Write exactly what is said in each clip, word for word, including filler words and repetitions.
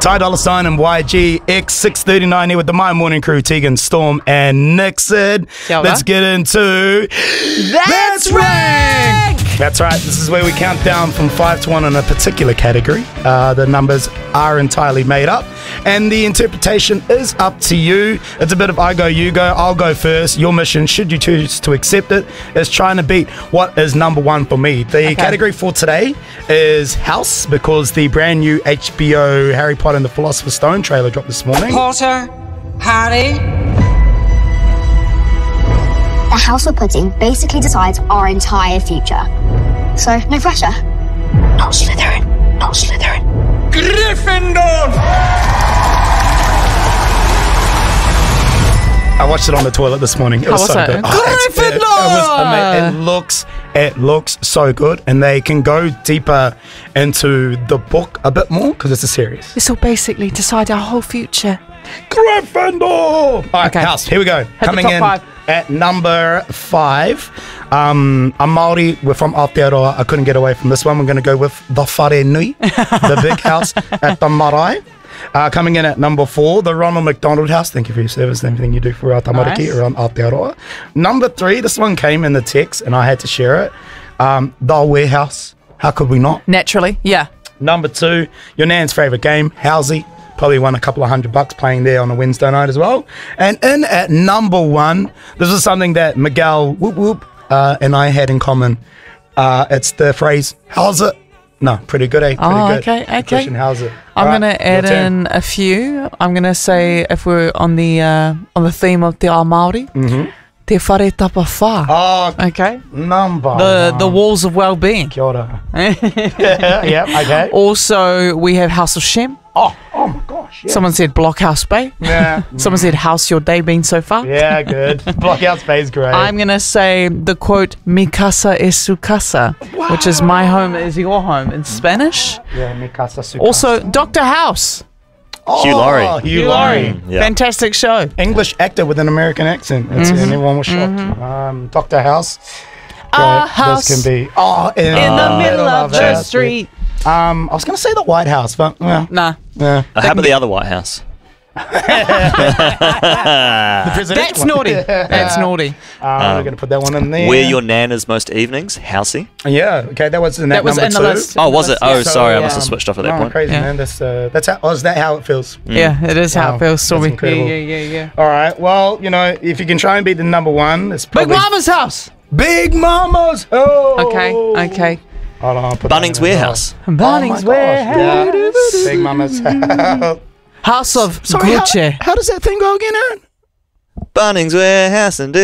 Ty Dolla Sign and Y G X six thirty-nine here with the My Morning Crew, Tegan, Storm and Nixon. Let's get into That's Rank! That's right, this is where we count down from five to one in a particular category. Uh, the numbers are entirely made up and the interpretation is up to you. It's a bit of I go, you go, I'll go first. Your mission, should you choose to accept it, is trying to beat what is number one for me. The Okay. category for today is House, because the brand new H B O Harry Potter and the Philosopher's Stone trailer dropped this morning. Potter, Harry. The house we're putting basically decides our entire future. So, no pressure. Not Slytherin. Not Slytherin. Gryffindor! I watched it on the toilet this morning. It was, was so it? good. it's- it, it, was ama- it looks, it looks so good, and they can go deeper into the book a bit more because it's a series. This will basically decide our whole future. Gryffindor. All right, Okay. House. Here we go. the Coming top in five. at number five. Um, I'm Māori. We're from Aotearoa. I couldn't get away from this one. We're going to go with the Whare Nui, the big house at the marae. Uh, coming in at number four, the Ronald McDonald House. Thank you for your service and everything you do for our tamariki Nice. around Aotearoa. Number three, this one came in the text and I had to share it. Um, the Warehouse. How could we not? Naturally, yeah. Number two, your nan's favourite game, Housey. Probably won a couple of hundred bucks playing there on a Wednesday night as well. And in at number one, this is something that Miguel whoop whoop uh, and I had in common. Uh, it's the phrase, how's it? No, pretty good, eh? Pretty Oh, good. okay, okay. Christian, how's it? I'm All gonna right, add your turn. in a few. I'm gonna say if we're on the uh, on the theme of Te Ao Māori, Mhm. Te Whare Tapa Whā. Oh, Okay. number The one. the walls of well-being. Kia ora. yeah, okay. Also, we have House of Shem. Oh, oh my gosh. Yeah. Someone said Blockhouse Bay. Yeah. Someone said how's your day been so far? Yeah, good. Blockout space, great. I'm gonna say the quote "Mi casa es su casa," which is "My home is your home" in Spanish. yeah, mi casa, su Also, casa. Doctor House. Oh, Hugh Laurie. Hugh Laurie. Yeah. Fantastic show. English actor with an American accent. That's Mm-hmm. and everyone was shocked. Um, Doctor House. Our Great. house This can be oh in, in the middle of the it. street. Um, I was going to say the White House, but well, Nah, yeah. Uh, how about the other White House? The presidential that's one. naughty. That's naughty. Um, we're going to put that one in there. Where your nan is most evenings? Housey? Yeah. Okay, that was in that, That was number in the two. list. Oh, was it? Oh, So, sorry, I must have um, switched off at that Oh, point. crazy Yeah. man. That's uh, that's how. Oh, is that how it feels? Yeah, it is how Wow, it feels. that's Stormy. Yeah, incredible. yeah, yeah, yeah. All right. Well, you know, if you can try and beat the number one, it's Big probably Mama's house. Big Mama's. Oh. Okay, okay. Hold on, I'll put that in Bunnings as Warehouse. well. Bunnings Oh my gosh, Warehouse. yeah. Big Mama's house. House of Sorry, how, Gucci. how does that thing go again, Aaron? Bunnings Warehouse. and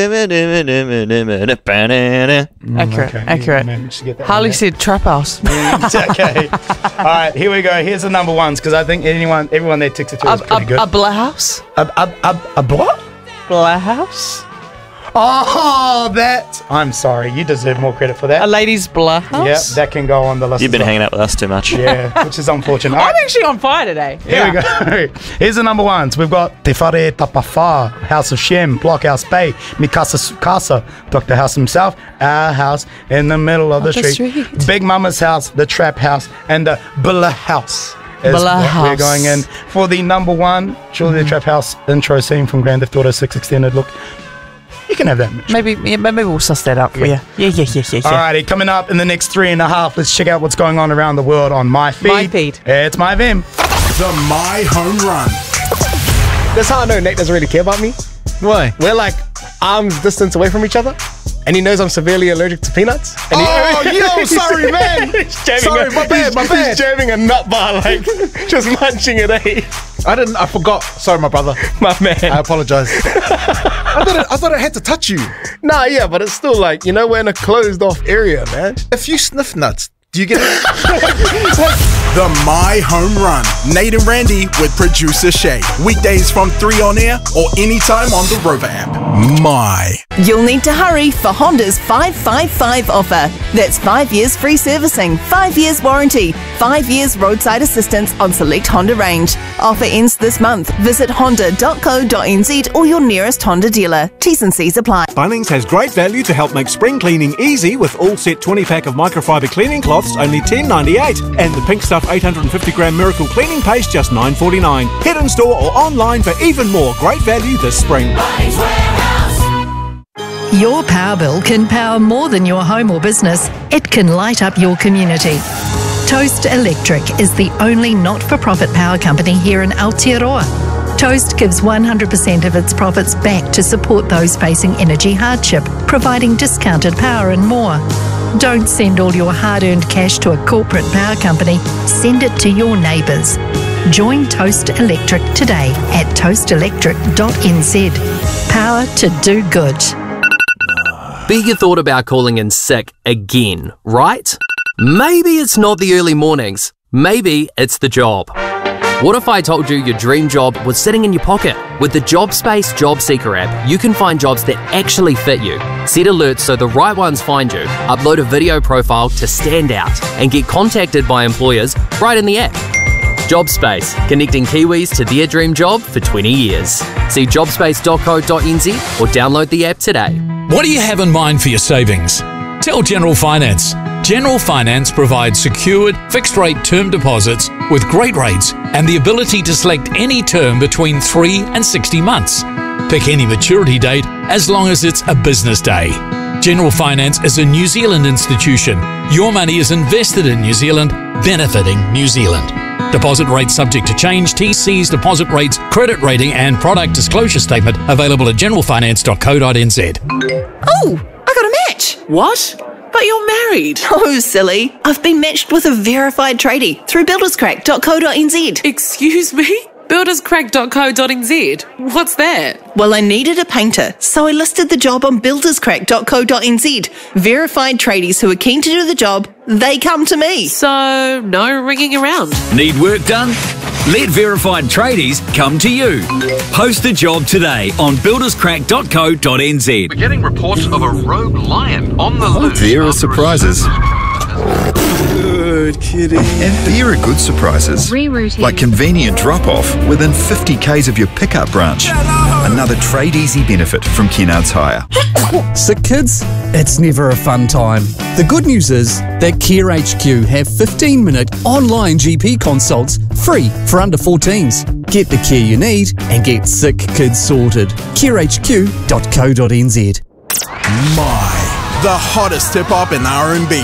Accurate, Okay, accurate. man, just get that Harley one said trap house. there. Okay. All right, here we go. Here's the number ones because I think anyone, everyone there ticks it to A, is pretty good. a, a blah house. A, a, a, a what? Blah house. Oh, that. I'm sorry. You deserve more credit for A that. lady's blah Yeah, house. that can go on the list. You've been as well. hanging out with us too much. Yeah, which is unfortunate. All I'm right, actually on fire today. here we go. Here's the number ones. We've got Te Whare Tapa Whā, House of Shem, Blockhouse Bay, Mi Casa Su Casa, Doctor House himself, our house in the middle of the, Of the street. street. Big Mama's house, the Trap House, and the Billa House. Is Billa what House. We're going in for the number one. Surely the Trap House intro scene from Grand Theft Auto six Extended. Look, you can have that. Mitch. Maybe, yeah, maybe we'll suss that out for Yeah. you. Yeah, yeah, yeah, yeah, yeah. Alrighty, coming up in the next three and a half, let's check out what's going on around the world on my feed. My feed. It's my V I M. The My Home Run. That's how I know Nate doesn't really care about me. Why? We're like arms distance away from each other, and he knows I'm severely allergic to peanuts. And Oh, he, yo, sorry, man. He's jamming Sorry, a, my bad, my he's, bad. He's jamming a nut bar, like just munching it, eh? I didn't. I forgot. Sorry, my brother. My man. I apologize. I thought. It, I thought I had to touch you. Nah, yeah, but it's still like, you know, we're in a closed off area, man. If you sniff nuts, do you get it? The My Home Run. Nate and Randy with producer Shay. Weekdays from three on air or anytime on the Rover app. My. You'll need to hurry for Honda's five five five offer. That's five years free servicing, five years warranty, five years roadside assistance on select Honda range. Offer ends this month. Visit honda dot co dot n z or your nearest Honda dealer. T's and C's apply. Bunnings has great value to help make spring cleaning easy with all set twenty pack of microfiber cleaning cloths only ten ninety-eight and the Pink Stuff eight hundred fifty gram Miracle cleaning paste just nine forty-nine. Head in store or online for even more great value this spring. Your power bill can power more than your home or business. It can light up your community. Toast Electric is the only not-for-profit power company here in Aotearoa. Toast gives one hundred percent of its profits back to support those facing energy hardship, providing discounted power and more. Don't send all your hard-earned cash to a corporate power company. Send it to your neighbours. Join Toast Electric today at toast electric dot n z. Power to do good. Bigger thought about calling in sick again, right? Maybe it's not the early mornings. Maybe it's the job. What if I told you your dream job was sitting in your pocket? With the JobSpace Job Seeker app, you can find jobs that actually fit you. Set alerts so the right ones find you, upload a video profile to stand out, and get contacted by employers right in the app. JobSpace, connecting Kiwis to their dream job for twenty years. See jobspace dot co dot n z or download the app today. What do you have in mind for your savings? Tell General Finance. General Finance provides secured, fixed-rate term deposits with great rates and the ability to select any term between three and sixty months. Pick any maturity date as long as it's a business day. General Finance is a New Zealand institution. Your money is invested in New Zealand, benefiting New Zealand. Deposit rates subject to change. T Cs, deposit rates, credit rating and product disclosure statement available at general finance dot co dot n z. Oh, I got a match. What? But you're married. Oh, silly. I've been matched with a verified tradie through builderscrack dot co dot n z. Excuse me? builderscrack dot co dot n z? What's that? Well, I needed a painter, so I listed the job on builderscrack dot co dot n z. Verified tradies who are keen to do the job, they come to me. So, no ringing around. Need work done? Let verified tradies come to you. Post a job today on builderscrack dot co dot n z. We're getting reports of a rogue lion on the loose. There are surprises. Good kitty. And there are good surprises. Rerouting. Like convenient drop-off within fifty kays of your pickup branch. Another Trade Easy benefit from Kennards Hire. Sick kids? It's never a fun time. The good news is that Care H Q have fifteen minute online G P consults free for under fourteens. Get the care you need and get sick kids sorted. care h q dot co dot n z. My, the hottest tip-up in R and B.